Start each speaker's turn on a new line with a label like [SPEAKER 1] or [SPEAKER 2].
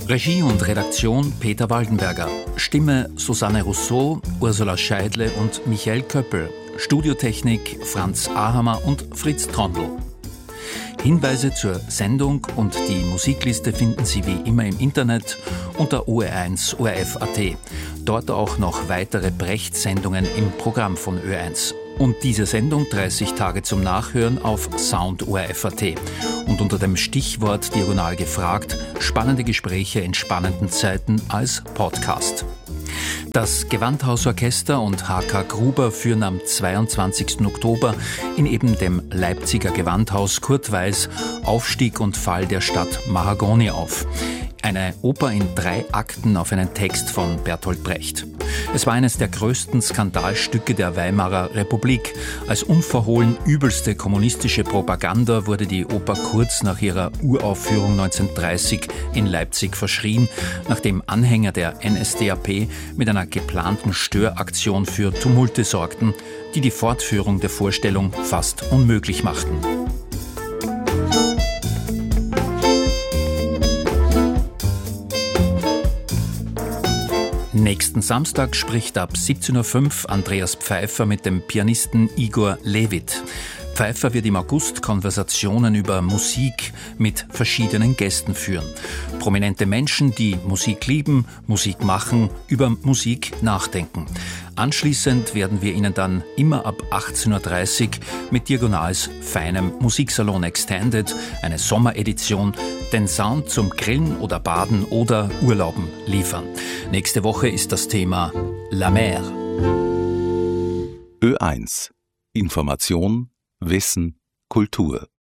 [SPEAKER 1] Regie und Redaktion Peter Waldenberger. Stimme Susanne Rousseau, Ursula Scheidle und Michael Köppel. Studiotechnik Franz Ahammer und Fritz Trondl. Hinweise zur Sendung und die Musikliste finden Sie wie immer im Internet unter OR1 ORF.at. Dort auch noch weitere Brecht-Sendungen im Programm von Ö1. Und diese Sendung 30 Tage zum Nachhören auf Sound ORF.at. Und unter dem Stichwort Diagonal gefragt, spannende Gespräche in spannenden Zeiten als Podcast. Das Gewandhausorchester und H.K. Gruber führen am 22. Oktober in eben dem Leipziger Gewandhaus Kurt Weiß Aufstieg und Fall der Stadt Mahagoni auf. Eine Oper in 3 Akten auf einen Text von Bertolt Brecht. Es war eines der größten Skandalstücke der Weimarer Republik. Als unverhohlen übelste kommunistische Propaganda wurde die Oper kurz nach ihrer Uraufführung 1930 in Leipzig verschrien, nachdem Anhänger der NSDAP mit einer geplanten Störaktion für Tumulte sorgten, die die Fortführung der Vorstellung fast unmöglich machten. Nächsten Samstag spricht ab 17.05 Uhr Andreas Pfeiffer mit dem Pianisten Igor Levit. Pfeiffer wird im August Konversationen über Musik mit verschiedenen Gästen führen. Prominente Menschen, die Musik lieben, Musik machen, über Musik nachdenken. Anschließend werden wir Ihnen dann immer ab 18.30 Uhr mit Diagonals feinem Musiksalon Extended, eine Sommeredition, den Sound zum Grillen oder Baden oder Urlauben liefern. Nächste Woche ist das Thema La Mer.
[SPEAKER 2] Ö1. Information, Wissen, Kultur.